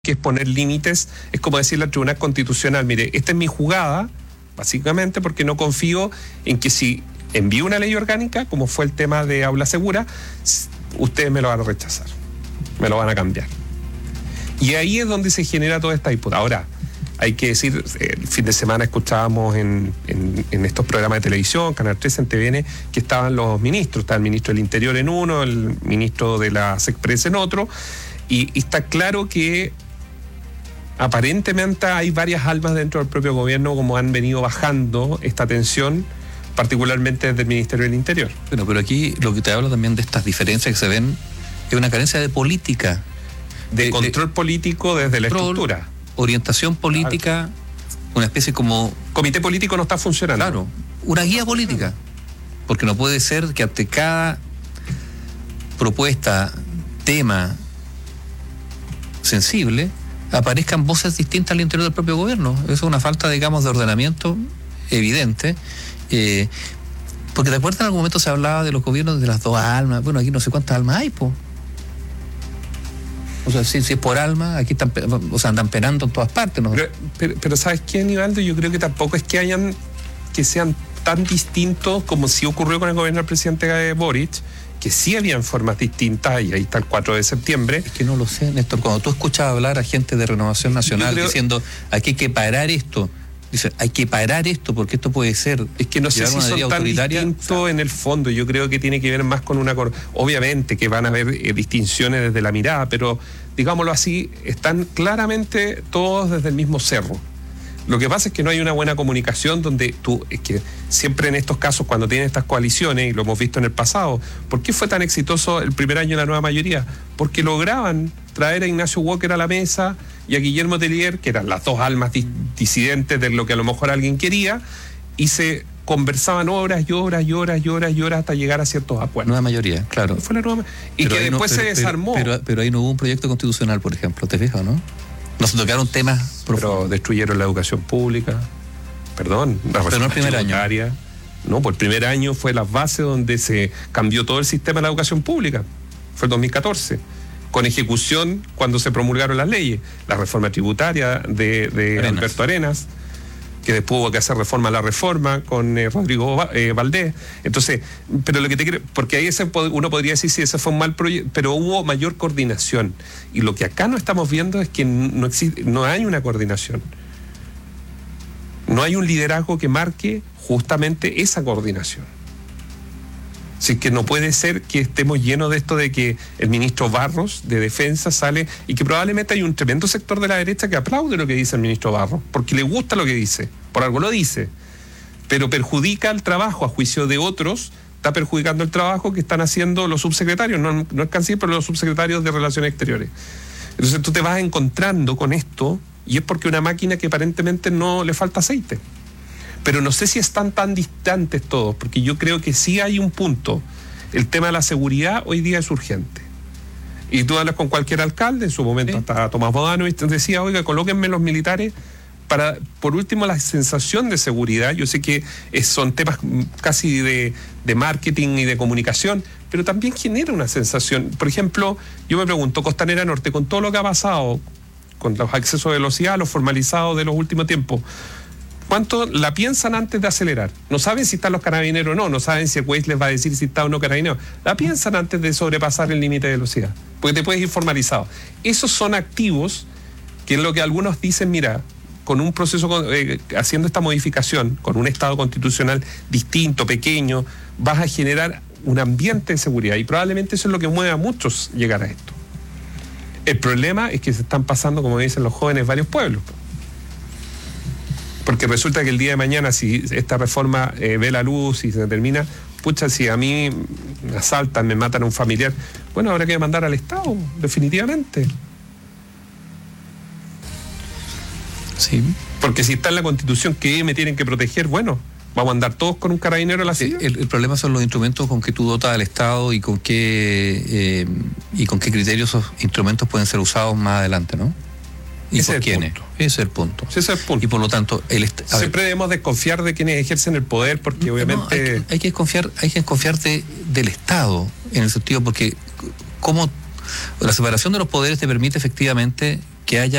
que es poner límites, es como decirle al Tribunal Constitucional, mire, esta es mi jugada, básicamente porque no confío en que si envío una ley orgánica, como fue el tema de aula segura, ustedes me lo van a rechazar, me lo van a cambiar. Y ahí es donde se genera toda esta disputa. Ahora, hay que decir, el fin de semana escuchábamos en estos programas de televisión, Canal 13, en TVN, que estaban los ministros, estaba el ministro del Interior en uno, el ministro de la SECPRES en otro, y está claro que aparentemente hay varias almas dentro del propio gobierno como han venido bajando esta tensión, particularmente desde el Ministerio del Interior. Bueno, pero aquí lo que te hablo también de estas diferencias que se ven es una carencia de política. De control político desde la estructura. Orientación política, claro. Una especie como... Comité político no está funcionando. Claro, una guía política. Porque no puede ser que ante cada propuesta, tema sensible, aparezcan voces distintas al interior del propio gobierno. Eso es una falta, digamos, de ordenamiento evidente. Porque te acuerdas, en algún momento se hablaba de los gobiernos de las dos almas. Bueno, aquí no sé cuántas almas hay, po. O sea, si es por alma, aquí están, o sea, andan penando en todas partes, ¿no? Pero ¿sabes qué, Nivaldo? Yo creo que tampoco es que sean tan distintos como sí ocurrió con el gobierno del presidente Boric, que sí habían formas distintas, y ahí está el 4 de septiembre. Es que no lo sé, Néstor. Cuando tú escuchas hablar a gente de Renovación Nacional diciendo, aquí hay que parar esto, dice, hay que parar esto porque esto puede ser... Es que no sé si son tan distintos, o sea, en el fondo. Yo creo que tiene que ver más con una... Obviamente que van a haber distinciones desde la mirada, pero digámoslo así, están claramente todos desde el mismo cerro. Lo que pasa es que no hay una buena comunicación donde es que siempre en estos casos, cuando tienen estas coaliciones, y lo hemos visto en el pasado, ¿por qué fue tan exitoso el primer año de la nueva mayoría? Porque lograban traer a Ignacio Walker a la mesa y a Guillermo Tellier, que eran las dos almas disidentes de lo que a lo mejor alguien quería, y se conversaban horas y horas y horas y horas y horas hasta llegar a ciertos acuerdos. Nueva mayoría, claro. Fue la nueva, y pero que después se desarmó. Pero ahí no hubo un proyecto constitucional, por ejemplo, ¿te fijas, no? No se tocaron temas profundos. Pero destruyeron la educación pública, perdón, la reforma no el primer tributaria. Año. No, pues el primer año fue la base donde se cambió todo el sistema de la educación pública. Fue el 2014. Con ejecución cuando se promulgaron las leyes. La reforma tributaria de Alberto Arenas, que después hubo que hacer reforma a la reforma con Rodrigo Valdés. Entonces, pero lo que te quiero, porque ahí uno podría decir si ese fue un mal proyecto, pero hubo mayor coordinación. Y lo que acá no estamos viendo es que no hay una coordinación. No hay un liderazgo que marque justamente esa coordinación. Así que no puede ser que estemos llenos de esto de que el ministro Barros de Defensa sale, y que probablemente hay un tremendo sector de la derecha que aplaude lo que dice el ministro Barros, porque le gusta lo que dice, por algo lo dice, pero perjudica el trabajo, a juicio de otros, está perjudicando el trabajo que están haciendo los subsecretarios, no el canciller, pero los subsecretarios de Relaciones Exteriores. Entonces tú te vas encontrando con esto, y es porque una máquina que aparentemente no le falta aceite. Pero no sé si están tan distantes todos, porque yo creo que sí hay un punto. El tema de la seguridad hoy día es urgente. Y tú hablas con cualquier alcalde, en su momento hasta Tomás Bodano, y te decía, oiga, colóquenme los militares para, por último, la sensación de seguridad. Yo sé que son temas casi de marketing y de comunicación, pero también genera una sensación. Por ejemplo, yo me pregunto, Costanera Norte, con todo lo que ha pasado, con los accesos de velocidad, los formalizados de los últimos tiempos, ¿cuánto la piensan antes de acelerar? No saben si están los carabineros o no, no saben si el Waze les va a decir si está o no carabinero. La piensan antes de sobrepasar el límite de velocidad, porque te puedes ir formalizado. Esos son activos que es lo que algunos dicen, mira, con un proceso, haciendo esta modificación, con un Estado constitucional distinto, pequeño, vas a generar un ambiente de seguridad, y probablemente eso es lo que mueve a muchos llegar a esto. El problema es que se están pasando, como dicen los jóvenes, varios pueblos. Porque resulta que el día de mañana, si esta reforma ve la luz y se termina, pucha, si a mí me asaltan, me matan a un familiar, bueno, habrá que demandar al Estado, definitivamente. Sí. Porque si está en la Constitución que me tienen que proteger, bueno, vamos a andar todos con un carabinero a la silla. El problema son los instrumentos con que tú dotas al Estado y con qué criterios esos instrumentos pueden ser usados más adelante, ¿no? ¿Y por quiénes? Ese es el punto. Ese es el punto. Y por lo tanto, siempre debemos desconfiar de quienes ejercen el poder, porque obviamente... No, hay que desconfiar del Estado, en el sentido porque como la separación de los poderes te permite efectivamente que haya